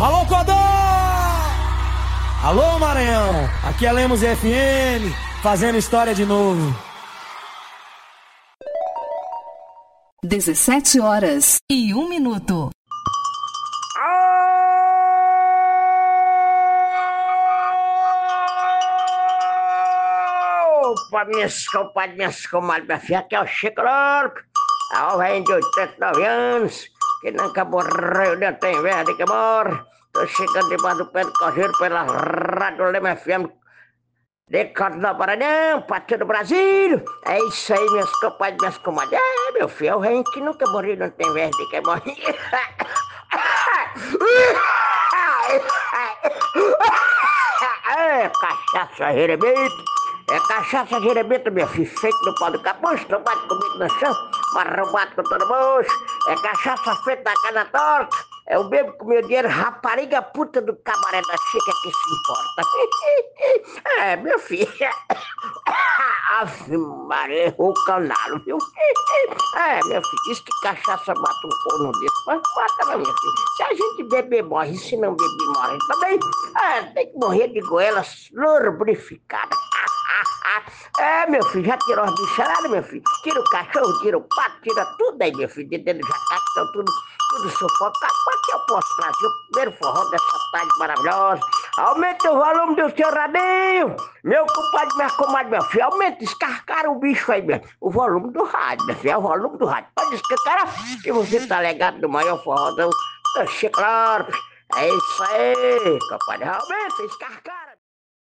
Alô, Codó! Alô, Maranhão! Aqui é Lemos FM, fazendo história de novo. 17h01. Opa, minhas compadres, minhas comadres, minha filha, aqui é o Chico Louco. A velho de 89 anos, que nunca morreu, nem tem verde que morre. Tô chegando debaixo do pé do correio pela Rádio Lema FM, de Corte do Maranhão, pra todo o Brasil. É isso aí, minhas compadres, minhas comadres. É, meu filho, é o rei que nunca morreu, não tem verde que morre. É cachaça gerebito. É cachaça gerebito, meu filho, feito no pau do capucho, tomate comigo no chão, marromado com todo moço. É cachaça feita na cana torta. É o bebo com meu dinheiro, rapariga puta do cabaré da chica que se importa. É, meu filho. Ave Maria, o canalo, viu? É, meu filho, diz que cachaça mata um corno desse, mas mata não, meu filho. Se a gente beber, morre, se não beber, morre também. É, tem que morrer de goelas lubrificadas. É, meu filho, já tirou as bicharadas, meu filho? Tira o cachorro, tira o pato, tira tudo aí, meu filho, de dentro do jacaque, estão tudo sufocado. Aqui eu posso trazer o primeiro forró dessa tarde maravilhosa. Aumenta o volume do seu radinho, meu compadre, minha comadre, meu filho. Aumenta, escarcara o bicho aí, meu. O volume do rádio, meu filho, é o volume do rádio. Pode escancarar, que você tá ligado no maior forró do Chico Louco. É isso aí, compadre, aumenta, escarcara.